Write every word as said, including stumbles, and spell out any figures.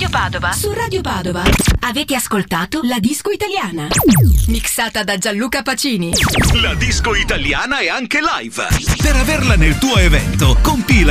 Radio Padova. Su Radio Padova avete ascoltato La Disco Italiana, mixata da Gianluca Pacini. La disco italiana è anche live. Per averla nel tuo evento, compila